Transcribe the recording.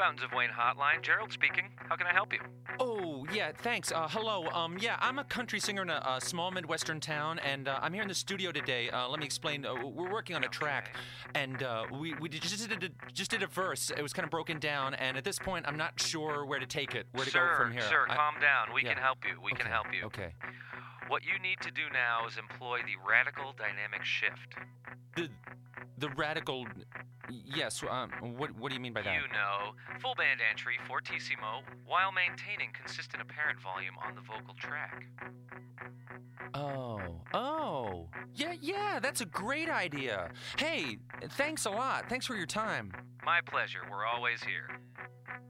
Fountains of Wayne Hotline. Gerald speaking. How can I help you? Oh, yeah, thanks. Hello. Yeah, I'm a country singer in a small Midwestern town, and I'm here in the studio today. Let me explain. We're working on a track, and we just did a verse. It was kind of broken down, and at this point, I'm not sure where to take it, where to go from here. Sir, calm down. We yeah. can help you. We can Okay, help you. Okay. What you need to do now is employ the radical dynamic shift. The the radical. Yes. What do you mean by that? You know, full band entry, fortissimo, while maintaining consistent apparent volume on the vocal track. Oh. Yeah, that's a great idea. Hey, thanks a lot. Thanks for your time. My pleasure. We're always here.